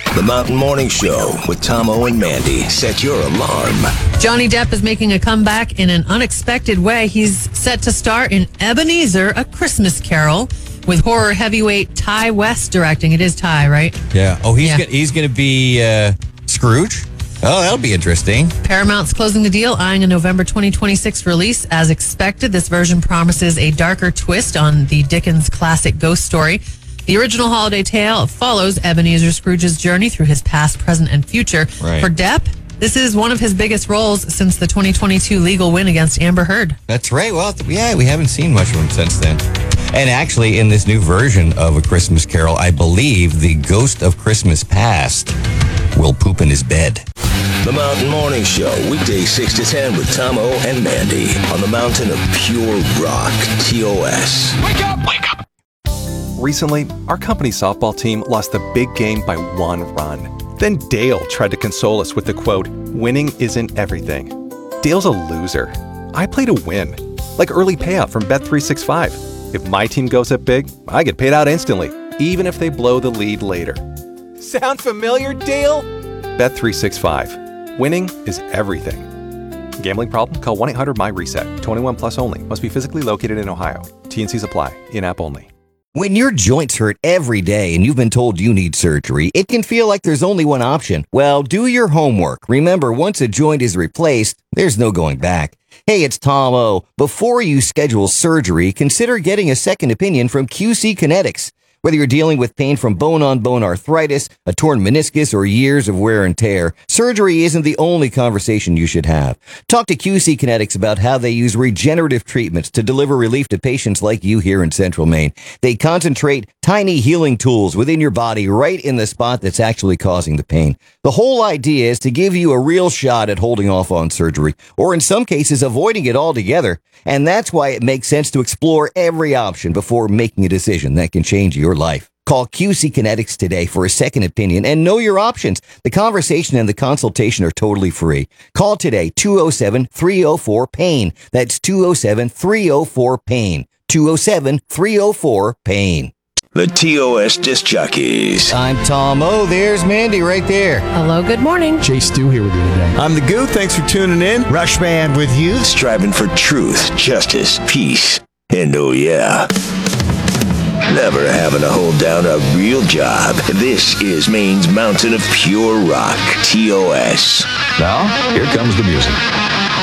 The Mountain Morning Show with Tomo and Mandy. Set your alarm. Johnny Depp is making a comeback in an unexpected way. He's set to star in Ebenezer, A Christmas Carol, with horror heavyweight Ty West directing. It is Ty, right? Yeah. Oh, he's going to be Scrooge? Oh, that'll be interesting. Paramount's closing the deal, eyeing a November 2026 release. As expected, this version promises a darker twist on the Dickens classic ghost story. The original holiday tale follows Ebenezer Scrooge's journey through his past, present, and future. Right. For Depp, this is one of his biggest roles since the 2022 legal win against Amber Heard. That's right. Well, yeah, we haven't seen much of him since then. And actually, in this new version of A Christmas Carol, I believe the ghost of Christmas past will poop in his bed. The Mountain Morning Show, weekdays 6 to 10 with Tomo and Mandy on the mountain of pure rock, TOS. Wake up! Wake up! Recently, our company softball team lost the big game by 1 run. Then Dale tried to console us with the quote, "Winning isn't everything." Dale's a loser. I play to win. Like early payout from Bet365. If my team goes up big, I get paid out instantly, even if they blow the lead later. Sound familiar, Dale? Bet365. Winning is everything. Gambling problem? Call 1-800-MY-RESET. 21 plus only. Must be physically located in Ohio. T&Cs apply. In-app only. When your joints hurt every day and you've been told you need surgery, it can feel like there's only one option. Well, do your homework. Remember, once a joint is replaced, there's no going back. Hey, it's Tom O. Before you schedule surgery, consider getting a second opinion from QC Kinetics. Whether you're dealing with pain from bone-on-bone arthritis, a torn meniscus, or years of wear and tear, surgery isn't the only conversation you should have. Talk to QC Kinetics about how they use regenerative treatments to deliver relief to patients like you here in Central Maine. They concentrate tiny healing tools within your body right in the spot that's actually causing the pain. The whole idea is to give you a real shot at holding off on surgery, or in some cases avoiding it altogether. And that's why it makes sense to explore every option before making a decision that can change your life. Call QC Kinetics today for a second opinion and know your options. The conversation and the consultation are totally free. Call today, 207-304-PAIN. That's 207-304-PAIN. 207-304-PAIN. The TOS Disc Jockeys. I'm Tom O. There's Mandy right there. Hello, good morning. Jay Stu here with you today. I'm the Goo. Thanks for tuning in. Rush Band with you. Striving for truth, justice, peace, and oh yeah, never having to hold down a real job. This is Maine's mountain of pure rock, TOS. Now, here comes the music.